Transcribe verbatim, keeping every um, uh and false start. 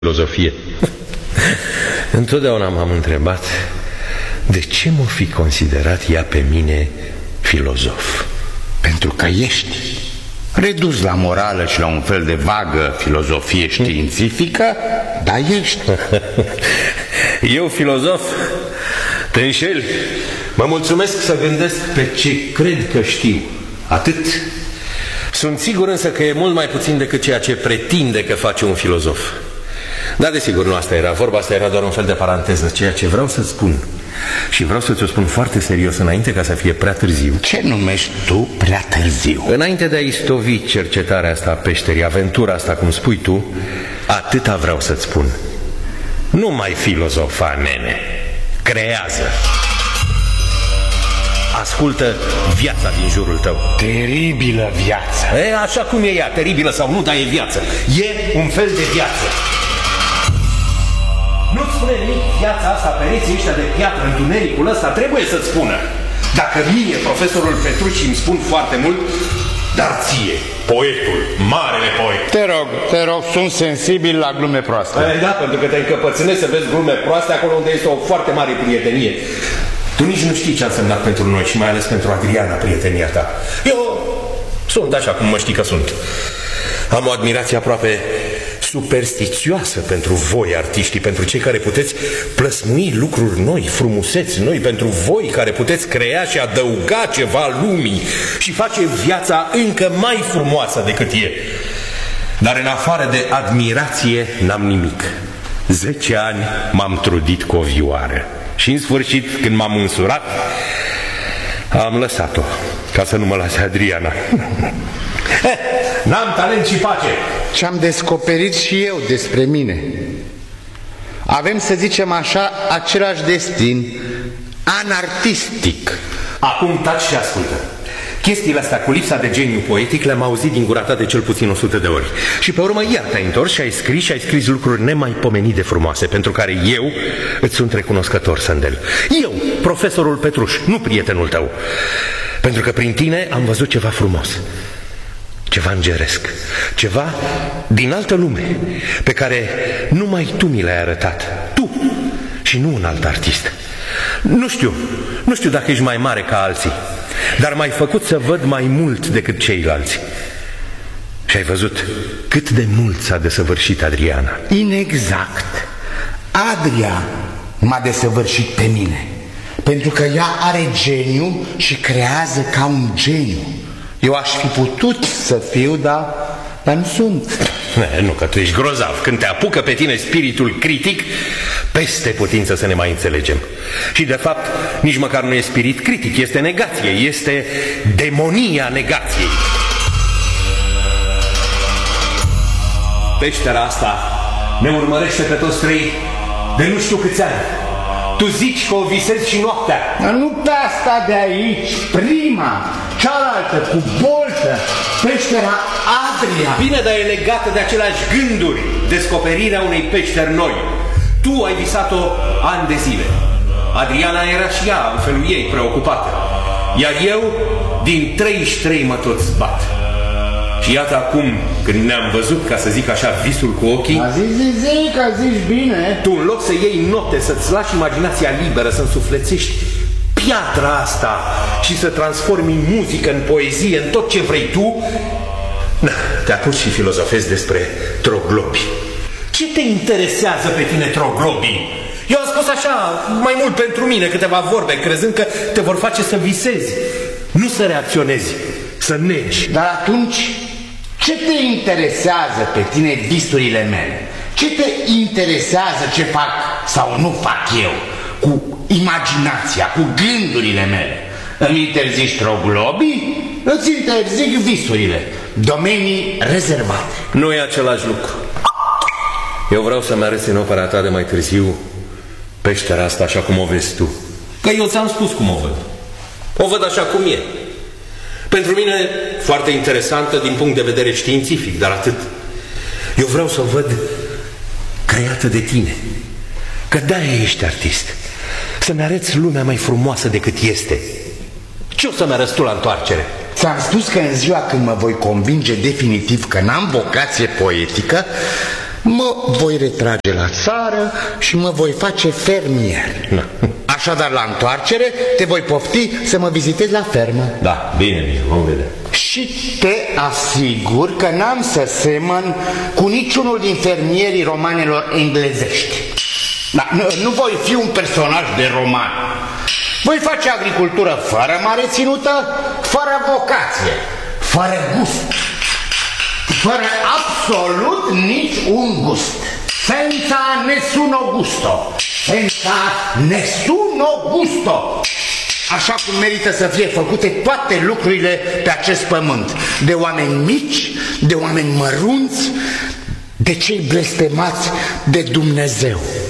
filozofie. Întotdeauna m-am întrebat de ce m-o fi considerat ea pe mine filozof. Pentru că ești redus la morală și la un fel de vagă filozofie științifică, dar ești. Eu filozof? Te înșeli. Mă mulțumesc să gândesc pe ce cred că știu. Atât. Sunt sigur însă că e mult mai puțin decât ceea ce pretinde că face un filozof. Dar desigur nu asta era vorba, asta era doar un fel de paranteză. Ceea ce vreau să spun, și vreau să ți-o spun foarte serios înainte ca să fie prea târziu. Ce numești tu prea târziu? Înainte de a istovi cercetarea asta a peșterii, aventura asta, cum spui tu, atâta vreau să-ți spun. Nu mai filozofa, nene. Creează. Ascultă viața din jurul tău. Teribilă viață. E, așa cum e ea, teribilă sau nu, dar e viață. E un fel de viață. Nu-ți spune nimic viața asta, pereții ăștia de piatră, întunericul ăsta, trebuie să-ți spună. Dacă mie, profesorul Petrucci, îmi spun foarte mult, dar ție, poetul, marele poet. Te rog, te rog, sunt sensibil la glume proaste. E, da, pentru că te încăpățânești să vezi glume proaste acolo unde este o foarte mare prietenie. Tu nici nu știi ce a însemnat pentru noi și mai ales pentru Adriana prietenia ta. Eu sunt așa cum mă știi că sunt. Am o admirație aproape superstițioasă pentru voi, artiștii, pentru cei care puteți plăsmui lucruri noi, frumuseți noi, pentru voi care puteți crea și adăuga ceva lumii și face viața încă mai frumoasă decât e. Dar în afară de admirație n-am nimic. Zece ani m-am trudit cu o vioară și în sfârșit, când m-am însurat, am lăsat-o ca să nu mă lase Adriana. N-am talent și pace. Ce-am descoperit și eu despre mine. Avem, să zicem așa, același destin anartistic. Acum taci și ascultă. Chestiile astea cu lipsa de geniu poetic le-am auzit din gura ta de cel puțin o sută de ori. Și pe urmă iar te-ai întors și ai scris și ai scris lucruri nemaipomenit de frumoase, pentru care eu îți sunt recunoscător, Sândel. Eu, profesorul Petruș, nu prietenul tău. Pentru că prin tine am văzut ceva frumos, ceva îngeresc, ceva din altă lume, pe care numai tu mi l-ai arătat. Tu și nu un alt artist. Nu știu, nu știu dacă ești mai mare ca alții, dar m-ai făcut să văd mai mult decât ceilalți. Și ai văzut cât de mult s-a desăvârșit Adriana. Inexact. Adria m-a desăvârșit pe mine, pentru că ea are geniu și creează ca un geniu. Eu aș fi putut să fiu, dar, dar nu sunt. Ne, nu, că tu ești grozav. Când te apucă pe tine spiritul critic, peste putință să ne mai înțelegem. Și de fapt, nici măcar nu e spirit critic, este negație, este demonia negației. Peștera asta ne urmărește pe toți trei de nu știu câți ani. Tu zici că o visezi și noaptea. Dar nu pe asta de aici, prima, cealaltă cu boltă, peștera Adria. Bine, dar e legată de aceleași gânduri, descoperirea unei peșteri noi. Tu ai visat-o ani de zile. Adriana era și ea, în felul ei, preocupată. Iar eu, din treizeci și trei mă tot zbat. Și iată acum, când ne-am văzut, ca să zic așa, visul cu ochii, a zi, zi, zi, că zici bine. Tu, în loc să iei note, să-ți lași imaginația liberă, să însuflețești piatra asta și să transformi în muzică, în poezie, în tot ce vrei tu, na, te apuci și filozofezi despre troglobi. Ce te interesează pe tine troglobii? Eu am spus așa, mai mult pentru mine, câteva vorbe, crezând că te vor face să visezi, nu să reacționezi, să negi. Dar atunci, ce te interesează pe tine visurile mele? Ce te interesează ce fac sau nu fac eu cu imaginația, cu gândurile mele? Îmi interzici troglobii? Îți interzic visurile, domenii rezervate. Nu e același lucru. Eu vreau să-mi arăți în opera ta de mai târziu peștera asta așa cum o vezi tu. Că eu ți-am spus cum o văd. O văd așa cum e. Pentru mine foarte interesantă din punct de vedere științific, dar atât. Eu vreau să o văd creată de tine. Că de-aia ești artist. Să-mi arăți lumea mai frumoasă decât este. Ce o să-mi arăți tu la întoarcere? Ți-am spus că în ziua când mă voi convinge definitiv că n-am vocație poetică, mă voi retrage la țară și mă voi face fermier. Da. Așadar, la întoarcere, te voi pofti să mă vizitezi la fermă. Da, bine, bine, vom vedea. Și te asigur că n-am să semăn cu niciunul din fermierii romanelor englezești. Da, nu, nu voi fi un personaj de roman. Voi face agricultură fără mare ținută, fără vocație, fără gust, fără absolut nici un gust. Senza nessuno gusto. Senza nessuno gusto. Așa cum merită să fie făcute toate lucrurile pe acest pământ. De oameni mici, de oameni mărunți, de cei blestemați de Dumnezeu.